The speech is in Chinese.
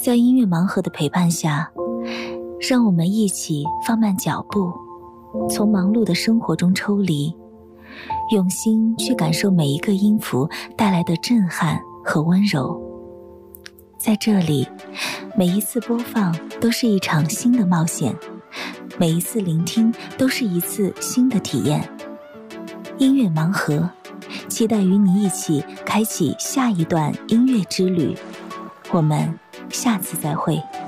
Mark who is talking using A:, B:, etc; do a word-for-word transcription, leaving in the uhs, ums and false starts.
A: 在音乐盲盒的陪伴下，让我们一起放慢脚步，从忙碌的生活中抽离，用心去感受每一个音符带来的震撼和温柔。在这里，每一次播放都是一场新的冒险，每一次聆听都是一次新的体验。音乐盲盒，期待与你一起开启下一段音乐之旅。我们下次再会。